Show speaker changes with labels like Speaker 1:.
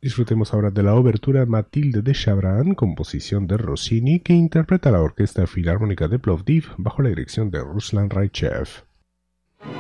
Speaker 1: Disfrutemos ahora de la obertura Matilde de Chabran, composición de Rossini, que interpreta la Orquesta Filarmónica de Plovdiv bajo la dirección de Ruslan Raichev.